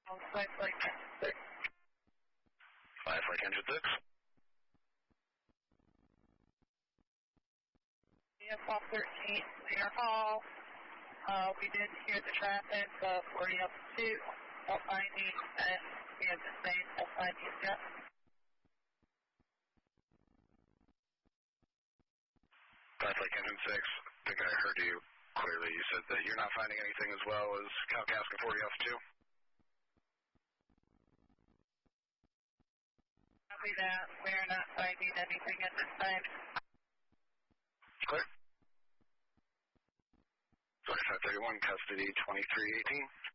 Flight Engine 6. Flight Engine 6. VFL 13, clear hall. We did hear the traffic, 40 up to 2, L90, and we have the same L90 jet. Flight Engine 6, I think I heard you clearly. You said that you're not finding anything as well as Kalkaska 40 Alpha 2. Copy that. We are not finding anything at this time. Clear. 2531, custody 2318.